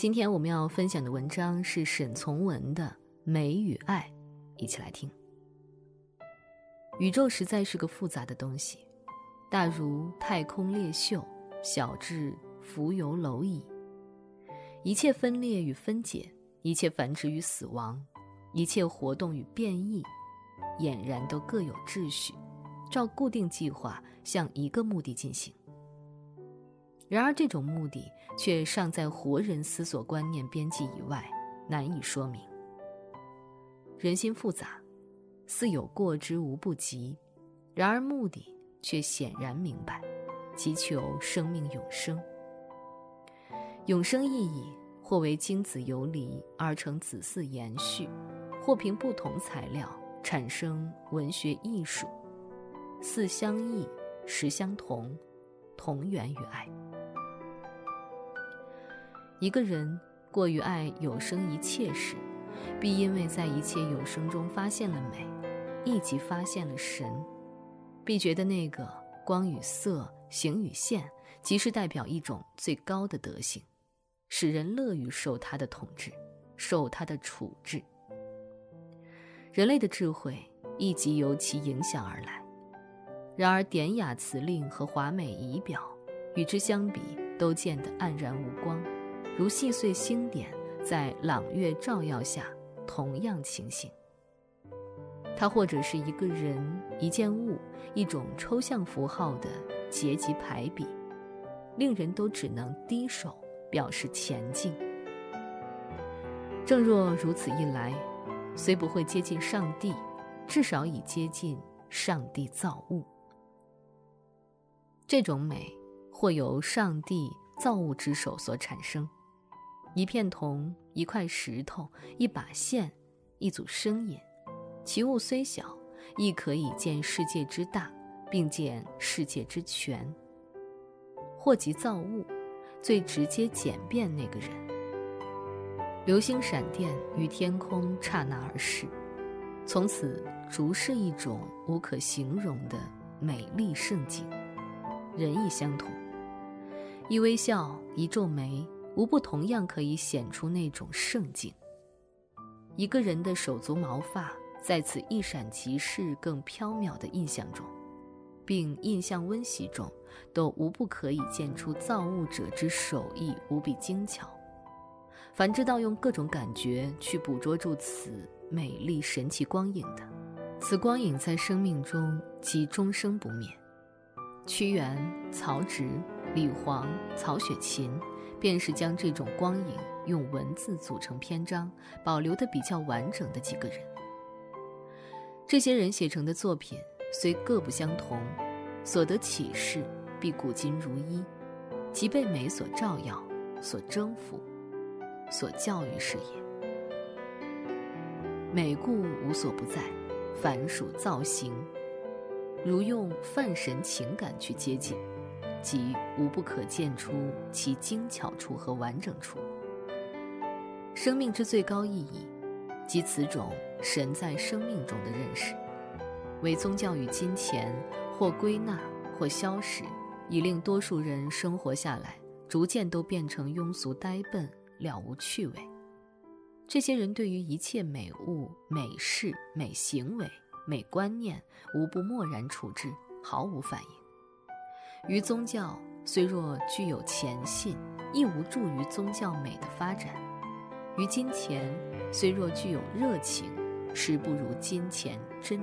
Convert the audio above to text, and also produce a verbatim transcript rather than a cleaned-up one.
今天我们要分享的文章是沈从文的《美与爱》，一起来听。宇宙实在是个复杂的东西，大如太空裂袖，小至浮游蝼蚁。一切分裂与分解，一切繁殖与死亡，一切活动与变异，俨然都各有秩序，照固定计划向一个目的进行。然而这种目的却尚在活人思索观念边际以外，难以说明。人心复杂，似有过之无不及，然而目的却显然明白，即求生命永生。永生意义或为精子游离而成子嗣延续，或凭不同材料产生文学艺术，似相异，实相同，同源于爱。一个人过于爱有生一切时，必因为在一切有生中发现了美，亦即发现了神，必觉得那个光与色、形与现，即是代表一种最高的德性，使人乐于受他的统治，受他的处置。人类的智慧亦即由其影响而来。然而典雅辞令和华美仪表与之相比，都见得黯然无光，如细碎星点在朗月照耀下同样情形。它或者是一个人、一件物、一种抽象符号的阶级排比，令人都只能低手表示前进。正若如此一来，虽不会接近上帝，至少已接近上帝造物。这种美或由上帝造物之手所产生，一片铜，一块石头，一把线，一组声音，其物虽小，亦可以见世界之大，并见世界之全。或即造物，最直接简便那个人。流星闪电于天空刹那而逝，从此逐是一种无可形容的美丽盛景。人亦相同，一微笑，一皱眉，无不同样可以显出那种盛景。一个人的手足毛发在此一闪即逝更飘渺的印象中，并印象温习中，都无不可以见出造物者之手艺无比精巧。凡知道用各种感觉去捕捉住此美丽神奇光影的，此光影在生命中即终生不灭。屈原、曹植、李黄、曹雪芹便是将这种光影用文字组成篇章，保留得比较完整的几个人。这些人写成的作品虽各不相同，所得启示必古今如一，即被美所照耀，所征服，所教育是也。美故无所不在，凡属造型，如用泛神情感去接近，即无不可见出其精巧处和完整处。生命之最高意义，即此种神在生命中的认识，为宗教与金钱或归纳或消失，以令多数人生活下来逐渐都变成庸俗呆笨，了无趣味。这些人对于一切美物、美事、美行为、美观念，无不漠然处置，毫无反应。于宗教虽若具有虔信，亦无助于宗教美的发展；于金钱虽若具有热情，实不如金钱真